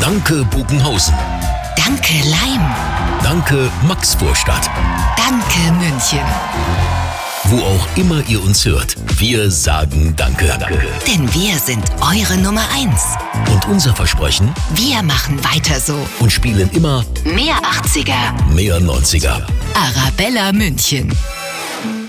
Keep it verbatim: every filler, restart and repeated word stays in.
Danke Buchenhausen. Danke Leim. Danke Maxvorstadt. Danke München. Wo auch immer ihr uns hört, wir sagen Danke. Danke. Denn wir sind eure Nummer eins. Und unser Versprechen? Wir machen weiter so. Und spielen immer mehr achtziger, mehr neunziger. Arabella München.